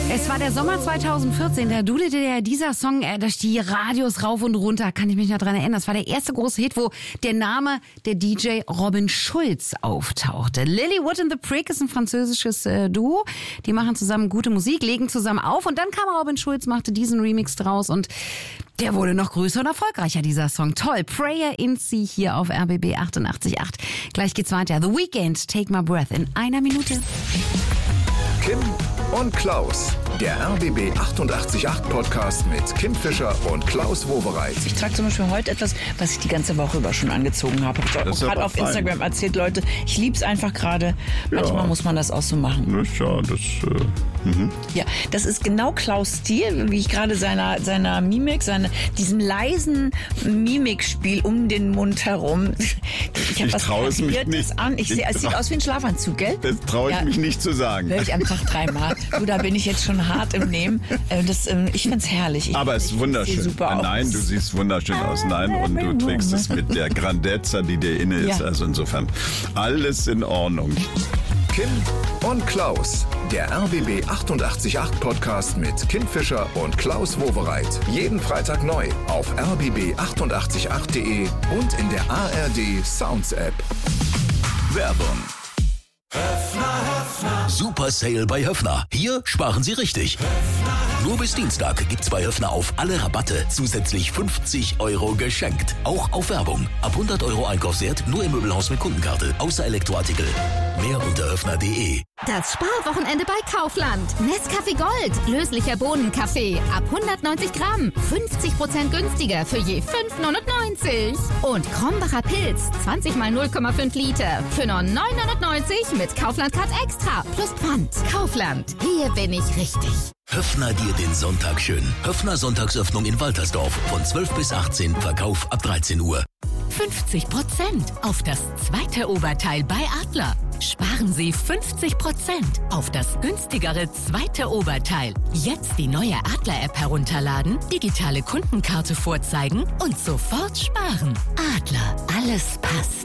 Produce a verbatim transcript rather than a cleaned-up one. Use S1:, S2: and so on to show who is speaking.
S1: Es war der Sommer zweitausendvierzehn, da dudelte ja dieser Song äh, durch die Radios rauf und runter, kann ich mich noch dran erinnern. Das war der erste große Hit, wo der Name der D J Robin Schulz auftauchte. Lilywood and the Prick ist ein französisches äh, Duo. Die machen zusammen gute Musik, legen zusammen auf und dann kam Robin Schulz, machte diesen Remix draus und der wurde noch größer und erfolgreicher, dieser Song. Toll. Prayer in Sie hier auf R B B achtundachtzig Komma acht. Gleich geht's weiter. The Weeknd, Take My Breath in einer Minute.
S2: Kim und Klaus, der R B B achtundachtzig Komma acht Podcast mit Kim Fischer und Klaus Wowereit.
S3: Ich trage zum Beispiel heute etwas, was ich die ganze Woche über schon angezogen habe. Habe ich auch gerade auf fein. Instagram erzählt, Leute. Ich liebe es einfach gerade. Manchmal ja. muss man das auch so machen.
S4: Ja, das, äh, mhm.
S3: ja, das ist genau Klaus' Stil, wie ich gerade seiner, seiner Mimik, seine, diesem leisen Mimikspiel um den Mund herum. Ich habe was Kariertes an. Ich sehe, es sieht aus wie ein Schlafanzug, gell?
S4: Das traue ich ja. mich nicht zu sagen.
S3: Hör ich am Tag dreimal. Du, da bin ich jetzt schon hart im Nehmen. Das, ich finde es herrlich. Ich,
S4: Aber es ist wunderschön.
S3: Super
S4: Nein,
S3: aus.
S4: du siehst wunderschön aus. Nein, und du trägst es mit der Grandezza, die dir inne ist. Ja. Also insofern alles in Ordnung.
S2: Kim und Klaus, der R B B achtundachtzig Komma acht Podcast mit Kim Fischer und Klaus Wowereit. Jeden Freitag neu auf r b b achtundachtzig Komma acht punkt de und in der A R D Sounds App.
S4: Werbung.
S5: Höffner, Höffner. Super Sale bei Höffner. Hier sparen Sie richtig. Höffner. Nur bis Dienstag gibt's bei Höffner auf alle Rabatte zusätzlich fünfzig Euro geschenkt. Auch auf Werbung. Ab hundert Euro Einkaufswert nur im Möbelhaus mit Kundenkarte. Außer Elektroartikel. Mehr unter höffner punkt de.
S6: Das Sparwochenende bei Kaufland. Nescafé Gold. Löslicher Bohnenkaffee. Ab hundertneunzig Gramm. fünfzig Prozent günstiger für je fünf neunundneunzig. Und Krombacher Pilz. zwanzig mal null Komma fünf Liter. Für nur neun neunundneunzig mit Kaufland Card Extra. Plus Pfand. Kaufland. Hier bin ich richtig.
S5: Höffner dir den Sonntag schön. Höffner Sonntagsöffnung in Waltersdorf. Von zwölf bis achtzehn. Verkauf ab dreizehn Uhr.
S7: fünfzig Prozent auf das zweite Oberteil bei Adler. Sparen Sie fünfzig Prozent auf das günstigere zweite Oberteil. Jetzt die neue Adler-App herunterladen, digitale Kundenkarte vorzeigen und sofort sparen. Adler, alles passt.